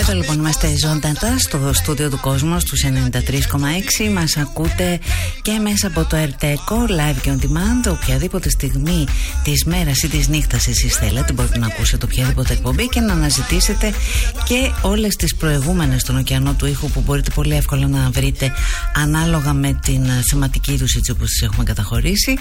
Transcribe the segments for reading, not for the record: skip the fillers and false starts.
Εδώ λοιπόν είμαστε ζωντανά στο στούντιο του κόσμου στους 93,6. Μας ακούτε και μέσα από το RTECO live και on demand. Οποιαδήποτε στιγμή της μέρας ή της νύχτας εσείς θέλετε μπορείτε να ακούσετε οποιαδήποτε εκπομπή και να αναζητήσετε και όλες τις προηγούμενες στον ωκεανό του ήχου, που μπορείτε πολύ εύκολα να βρείτε ανάλογα με την θεματική τους, έτσι όπως τις έχουμε καταχωρήσει.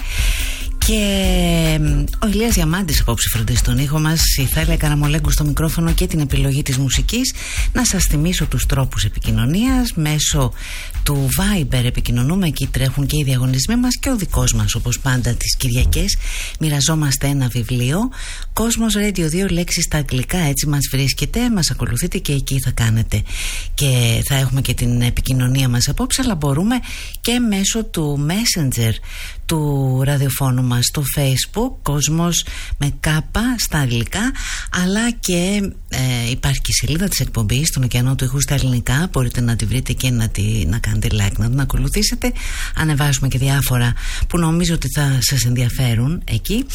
Και ο Ηλίας Διαμάντης απόψε φροντίζει τον ήχο μας, η Θάλια Καραμολέγκου στο μικρόφωνο και την επιλογή της μουσικής. Να σας θυμίσω τους τρόπους επικοινωνίας. Μέσω του Viber επικοινωνούμε, εκεί τρέχουν και οι διαγωνισμοί μας και ο δικός μας, όπως πάντα τις Κυριακές μοιραζόμαστε ένα βιβλίο. Κόσμος Radio, 2 λέξεις στα αγγλικά, έτσι μας βρίσκεται, μας ακολουθείτε και εκεί θα κάνετε και θα έχουμε και την επικοινωνία μας απόψε, αλλά μπορούμε και μέσω του Messenger του ραδιοφώνου μας στο Facebook, Κόσμος με κάπα στα αγγλικά, αλλά και υπάρχει και η σελίδα της εκπομπής στον ωκεανό του ήχου στα ελληνικά, μπορείτε να τη βρείτε και να κάνετε like, να την ακολουθήσετε. Ανεβάζουμε και διάφορα που νομίζω ότι θα σας ενδιαφέρουν εκεί.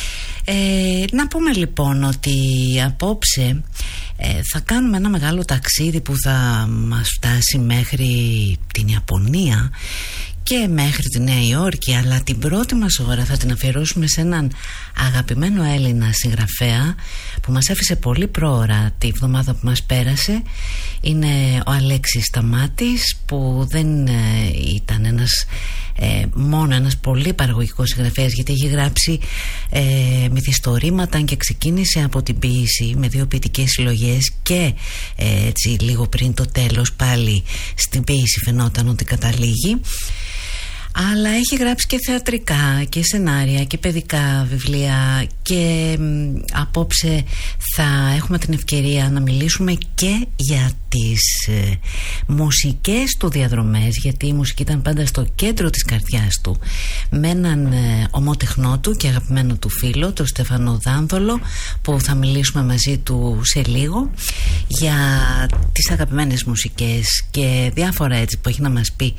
Να πούμε λοιπόν ότι απόψε θα κάνουμε ένα μεγάλο ταξίδι που θα μας φτάσει μέχρι την Ιαπωνία και μέχρι τη Νέα Υόρκη, αλλά την πρώτη μας ώρα θα την αφιερώσουμε σε έναν αγαπημένο Έλληνα συγγραφέα που μας άφησε πολύ πρόωρα τη βδομάδα που μας πέρασε. Είναι ο Αλέξης Σταμάτης, που δεν ήταν μόνο ένας πολύ παραγωγικός συγγραφέας, γιατί έχει γράψει μυθιστορήματα και ξεκίνησε από την ποίηση με 2 ποιητικές συλλογές και έτσι λίγο πριν το τέλος πάλι στην ποίηση φαινόταν ότι καταλήγει. Αλλά έχει γράψει και θεατρικά και σενάρια και παιδικά βιβλία και απόψε θα έχουμε την ευκαιρία να μιλήσουμε και για τις μουσικές του διαδρομές, γιατί η μουσική ήταν πάντα στο κέντρο της καρδιάς του, με έναν ομότεχνό του και αγαπημένο του φίλο, τον Στέφανο Δάνδολο, που θα μιλήσουμε μαζί του σε λίγο για τις αγαπημένες μουσικές και διάφορα έτσι που έχει να μας πει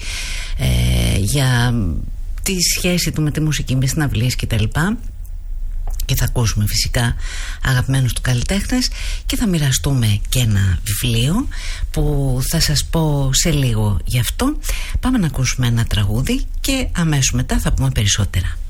για τη σχέση του με τη μουσική, με συναυλίες κτλ. Και θα ακούσουμε φυσικά αγαπημένους του καλλιτέχνες και θα μοιραστούμε και ένα βιβλίο που θα σας πω σε λίγο γι' αυτό. Πάμε να ακούσουμε ένα τραγούδι και αμέσως μετά θα πούμε περισσότερα.